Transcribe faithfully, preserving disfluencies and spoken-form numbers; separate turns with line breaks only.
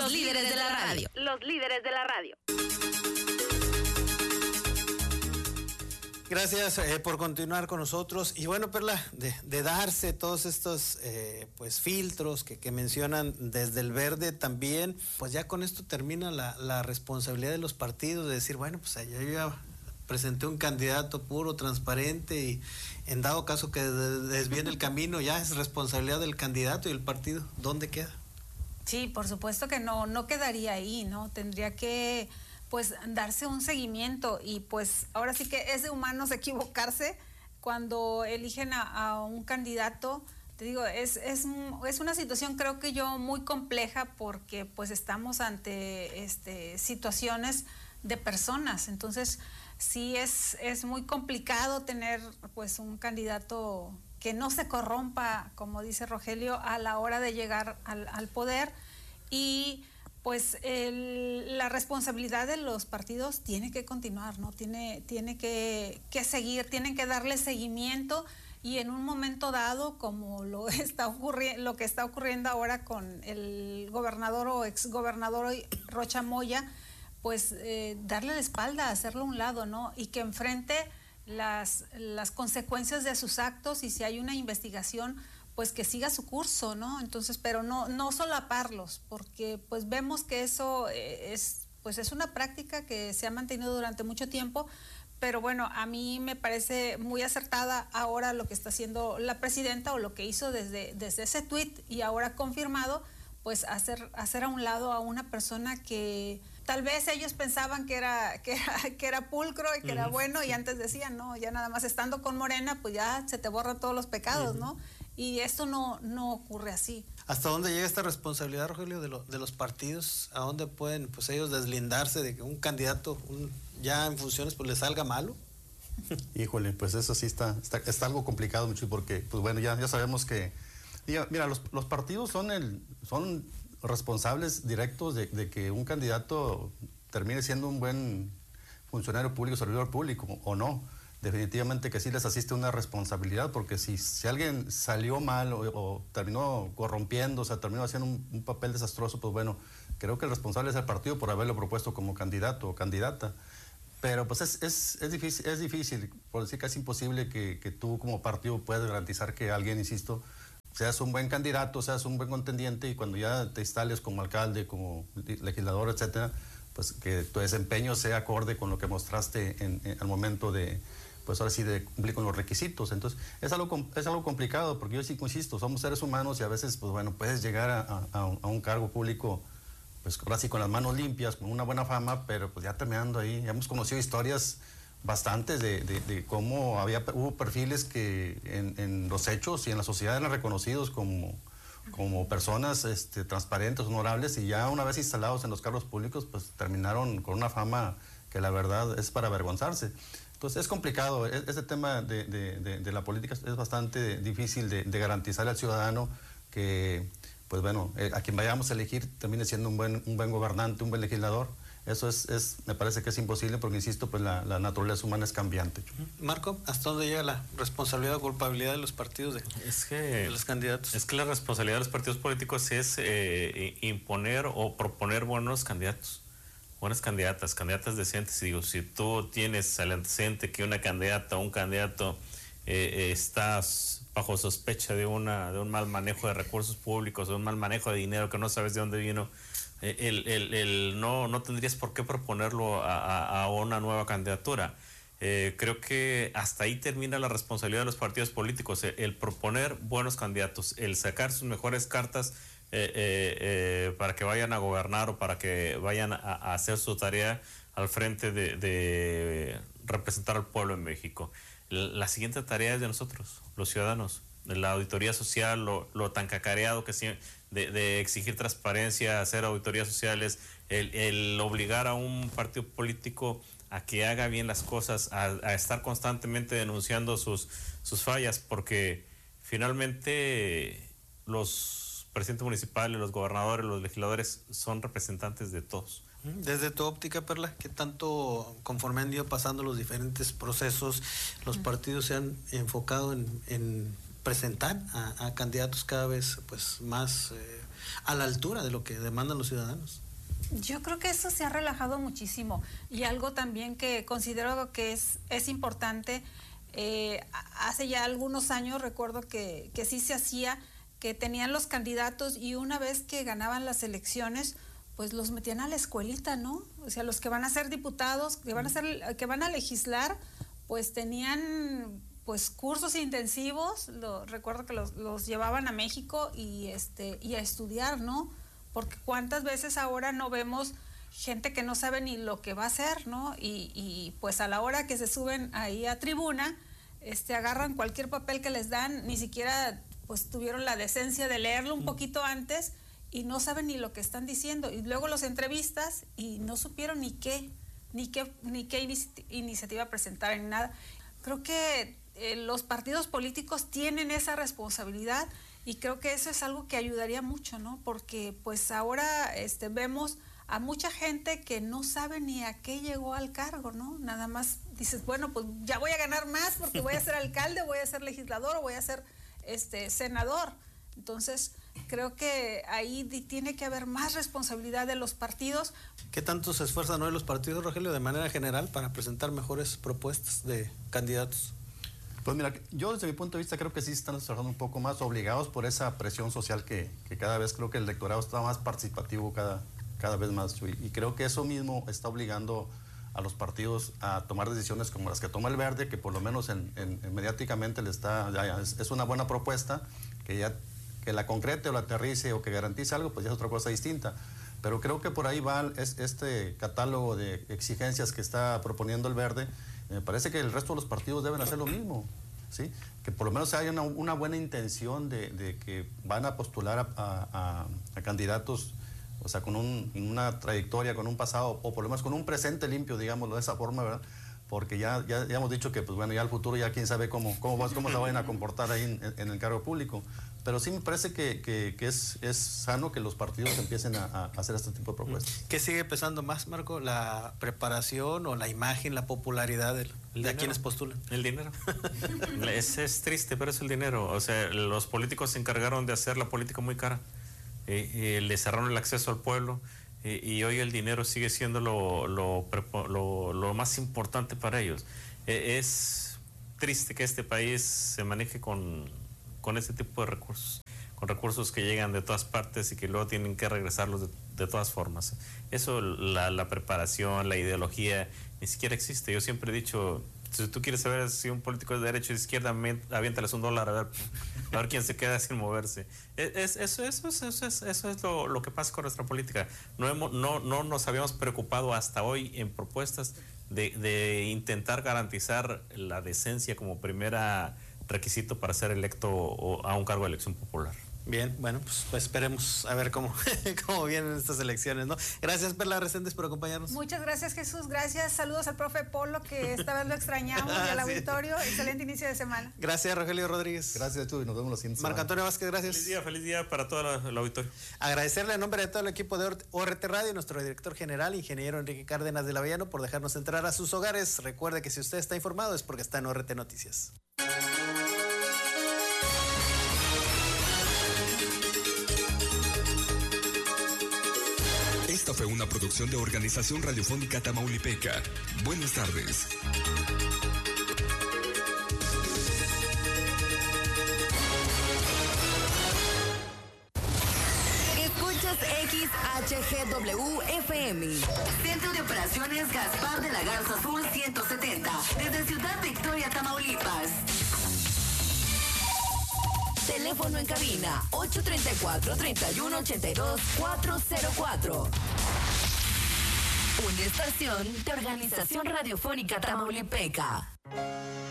Los líderes de la radio.
Los líderes de la radio.
Gracias eh, por continuar con nosotros. Y bueno, Perla, de, de darse todos estos eh, pues filtros que, que mencionan desde el verde también, pues ya con esto termina la, la responsabilidad de los partidos de decir, bueno, pues allá yo ya presenté un candidato puro, transparente, y en dado caso que desvíen el camino, ya es responsabilidad del candidato y el partido. ¿Dónde queda?
Sí, por supuesto que no, no quedaría ahí, ¿no? Tendría que pues darse un seguimiento, y pues ahora sí que es de humanos equivocarse cuando eligen a, a un candidato. Te digo, es, es, es una situación, creo que yo, muy compleja, porque pues estamos ante este, situaciones de personas. Entonces sí es, es muy complicado tener pues un candidato que no se corrompa, como dice Rogelio, a la hora de llegar al, al poder. Y pues el, la responsabilidad de los partidos tiene que continuar, ¿no? Tiene, tiene que, que seguir, tienen que darle seguimiento, y en un momento dado, como lo está ocurriendo, lo que está ocurriendo ahora con el gobernador o exgobernador Rocha Moya, pues eh, darle la espalda, hacerlo a un lado, ¿no? Y que enfrente las, las consecuencias de sus actos, y si hay una investigación, pues que siga su curso, ¿no? Entonces, pero no, no solaparlos, porque pues vemos que eso es, pues es una práctica que se ha mantenido durante mucho tiempo. Pero bueno, a mí me parece muy acertada ahora lo que está haciendo la presidenta, o lo que hizo desde, desde ese tuit, y ahora confirmado, pues hacer, hacer a un lado a una persona que tal vez ellos pensaban que era, que era, que era pulcro y que uh-huh. era bueno, y antes decían, no, ya nada más estando con Morena, pues ya se te borran todos los pecados, uh-huh. ¿no? Y esto no, no ocurre así.
¿Hasta dónde llega esta responsabilidad, Rogelio, de, lo, de los partidos? ¿A dónde pueden pues ellos deslindarse de que un candidato un, ya en funciones pues le salga malo?
Híjole, pues eso sí está, está, está algo complicado, mucho, porque pues bueno, ya, ya sabemos que, mira, mira los, los partidos son, el, son responsables directos de, de que un candidato termine siendo un buen funcionario público, servidor público, o no. Definitivamente que sí les asiste una responsabilidad, porque si, si alguien salió mal o, o terminó corrompiendo, o sea, terminó haciendo un, un papel desastroso, pues bueno, creo que el responsable es el partido por haberlo propuesto como candidato o candidata. Pero pues es, es, es, difícil, es difícil, por decir que es imposible que, que tú como partido puedas garantizar que alguien, insisto, seas un buen candidato, seas un buen contendiente, y cuando ya te instales como alcalde, como legislador, etcétera, pues que tu desempeño sea acorde con lo que mostraste en, en, al momento de, pues ahora sí, de cumplir con los requisitos. Entonces es algo, es algo complicado, porque yo sí insisto, somos seres humanos, y a veces, pues bueno, puedes llegar a, a, a un cargo público, pues ahora sí con las manos limpias, con una buena fama, pero pues ya terminando ahí, ya hemos conocido historias bastantes de, de, de cómo había, hubo perfiles que en, en los hechos y en la sociedad eran reconocidos como, como personas este, transparentes, honorables, y ya una vez instalados en los cargos públicos, pues terminaron con una fama que la verdad es para avergonzarse. Entonces es complicado, ese tema de, de, de, de la política es bastante difícil de, de garantizar al ciudadano que, pues bueno, eh, a quien vayamos a elegir termine siendo un buen, un buen gobernante, un buen legislador. Eso es, es, me parece que es imposible, porque insisto, pues la, la naturaleza humana es cambiante.
Marco, ¿hasta dónde llega la responsabilidad o culpabilidad de los partidos, de,
es que,
de los candidatos?
Es que la responsabilidad de los partidos políticos es eh, imponer o proponer buenos candidatos. Buenas candidatas, candidatas decentes. Y digo, si tú tienes al antecedente que una candidata o un candidato eh, eh, estás bajo sospecha de una de un mal manejo de recursos públicos, de un mal manejo de dinero que no sabes de dónde vino, eh, el, el, el no, no tendrías por qué proponerlo a, a, a una nueva candidatura. Eh, creo que hasta ahí termina la responsabilidad de los partidos políticos, el, el proponer buenos candidatos, el sacar sus mejores cartas eh, eh, eh, para que vayan a gobernar o para que vayan a, a hacer su tarea al frente de, de representar al pueblo en México. La, la siguiente tarea es de nosotros, los ciudadanos. La auditoría social, lo, lo tan cacareado que de, de exigir transparencia, hacer auditorías sociales, el, el obligar a un partido político a que haga bien las cosas, a, a estar constantemente denunciando sus, sus fallas, porque finalmente los presidentes municipales, los gobernadores, los legisladores son representantes de todos.
Desde tu óptica, Perla, ¿qué tanto, conforme han ido pasando los diferentes procesos, los partidos se han enfocado en, en presentar a, a candidatos cada vez pues más eh, a la altura de lo que demandan los ciudadanos.
Yo creo que eso se ha relajado muchísimo, y algo también que considero que es, es importante, eh, hace ya algunos años recuerdo que, que sí se hacía, que tenían los candidatos y una vez que ganaban las elecciones, pues los metían a la escuelita, ¿no? O sea, los que van a ser diputados, que van a ser, que van a legislar, pues tenían pues cursos intensivos, lo, recuerdo que los, los llevaban a México y este y a estudiar, ¿no? Porque cuántas veces ahora no vemos gente que no sabe ni lo que va a hacer, ¿no? Y, y pues a la hora que se suben ahí a tribuna, este agarran cualquier papel que les dan, ni siquiera pues tuvieron la decencia de leerlo un poquito antes y no saben ni lo que están diciendo. Y luego los entrevistas y no supieron ni qué, ni qué, ni qué inici- iniciativa presentar, ni nada. Creo que eh, los partidos políticos tienen esa responsabilidad. Y creo que eso es algo que ayudaría mucho, ¿no? Porque pues ahora este, vemos a mucha gente que no sabe ni a qué llegó al cargo, ¿no? Nada más dices, bueno, pues ya voy a ganar más porque voy a ser alcalde, voy a ser legislador o voy a ser este, senador. Entonces, creo que ahí tiene que haber más responsabilidad de los partidos.
¿Qué tanto se esfuerzan hoy los partidos, Rogelio, de manera general para presentar mejores propuestas de candidatos?
Pues mira, yo desde mi punto de vista creo que sí están trabajando un poco más obligados por esa presión social que, que cada vez creo que el electorado está más participativo cada, cada vez más. Y, y creo que eso mismo está obligando a los partidos a tomar decisiones como las que toma el Verde, que por lo menos en, en, en mediáticamente le está, ya, ya, es, es una buena propuesta, que ya que la concrete o la aterrice o que garantice algo, pues ya es otra cosa distinta. Pero creo que por ahí va es, este catálogo de exigencias que está proponiendo el Verde. Me parece que el resto de los partidos deben hacer lo mismo, ¿sí? Que por lo menos haya una, una buena intención de, de que van a postular a, a, a candidatos, o sea, con un, una trayectoria, con un pasado, o por lo menos con un presente limpio, digámoslo de esa forma, ¿verdad? Porque ya, ya, ya hemos dicho que, pues bueno, ya el futuro ya quién sabe cómo, cómo, cómo se vayan a comportar ahí en, en el cargo público. Pero sí me parece que, que, que es, es sano que los partidos empiecen a, a hacer este tipo de propuestas.
¿Qué sigue pesando más, Marco? ¿La preparación o la imagen, la popularidad de, de a quienes postulan?
El dinero. es, es triste, pero es el dinero. O sea, los políticos se encargaron de hacer la política muy cara. Eh, eh, le cerraron el acceso al pueblo. Eh, y hoy el dinero sigue siendo lo, lo, lo, lo más importante para ellos. Eh, es triste que este país se maneje con, con este tipo de recursos, con recursos que llegan de todas partes y que luego tienen que regresarlos de, de todas formas. Eso, la, la preparación, la ideología, ni siquiera existe. Yo siempre he dicho, si tú quieres saber si un político es de derecha o de izquierda, aviéntales un dólar a ver, a ver quién se queda sin moverse. Es, eso, eso, eso, eso es, eso es lo, lo que pasa con nuestra política. No, hemos, no, no nos habíamos preocupado hasta hoy en propuestas de, de intentar garantizar la decencia como primera requisito para ser electo a un cargo de elección popular.
Bien, bueno, pues, pues esperemos a ver cómo, cómo vienen estas elecciones, ¿no? Gracias, Perla Reséndez, por acompañarnos.
Muchas gracias, Jesús. Gracias. Saludos al profe Polo, que esta vez lo extrañamos, y al
sí.
auditorio. Excelente inicio de semana.
Gracias, Rogelio Rodríguez.
Gracias, tú, y nos vemos la siguiente
Marco
semana.
Antonio Vázquez, gracias.
Feliz día, feliz día para todo el auditorio.
Agradecerle en nombre de todo el equipo de O R T Radio, nuestro director general, ingeniero Enrique Cárdenas de Lavellano, por dejarnos entrar a sus hogares. Recuerde que si usted está informado es porque está en O R T Noticias.
Esta fue una producción de Organización Radiofónica Tamaulipeca. Buenas tardes.
Escuchas X H G W F M. Centro de Operaciones Gaspar de la Garza Azul ciento setenta. Desde Ciudad Victoria, Tamaulipas. Teléfono en cabina ocho tres cuatro, tres uno ocho dos, cuatro cero cuatro. Una estación de Organización Radiofónica Tamaulipeca.